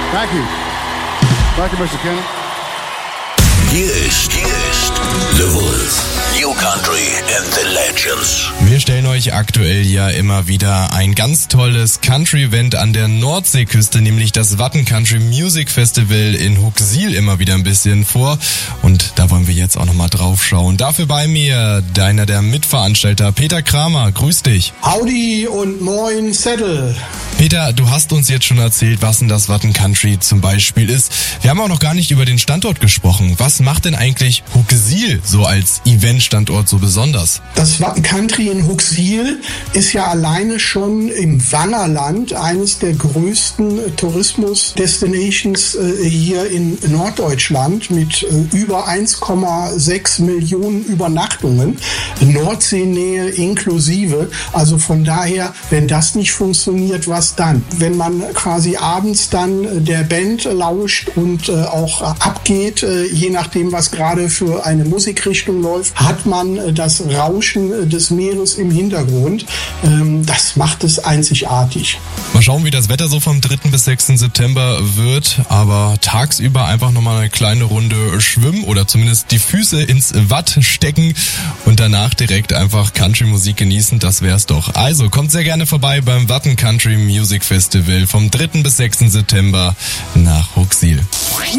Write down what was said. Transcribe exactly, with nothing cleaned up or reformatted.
Thank you. Thank you, Mister Kenny. Hier ist, hier ist The Wolf. New Country and the Legends. Wir stellen euch aktuell ja immer wieder ein ganz tolles Country-Event an der Nordseeküste, nämlich das Watten Country Music Festival in Huxil immer wieder ein bisschen vor. Und da wollen wir jetzt auch nochmal drauf schauen. Dafür bei mir deiner der Mitveranstalter, Peter Kramer. Grüß dich. Howdy und moin Settle. Peter, du hast uns jetzt schon erzählt, was denn das Watten Country zum Beispiel ist. Wir haben auch noch gar nicht über den Standort gesprochen. Was macht denn eigentlich Huxil so als Eventstandort so besonders? Das Watten Country in Huxil ist ja alleine schon im Wannerland eines der größten Tourismus-Destinations äh, hier in Norddeutschland mit äh, über eins Komma sechs Millionen Übernachtungen, Nordseenähe inklusive. Also von daher, wenn das nicht funktioniert, was dann? Wenn man quasi abends dann der Band lauscht und äh, auch abgeht, äh, je nachdem, was gerade für eine Musikrichtung läuft, hat man äh, das Rauschen äh, des Meeres im Hintergrund. Ähm, das macht es einzigartig. Mal schauen, wie das Wetter so vom dritten bis sechsten September wird, aber tagsüber einfach nochmal eine kleine Runde schwimmen oder zumindest die Füße ins Watt stecken und danach direkt einfach Country-Musik genießen, das wär's doch. Also kommt sehr gerne vorbei beim Watten Country Music Festival vom dritten bis sechsten September nach Huxil.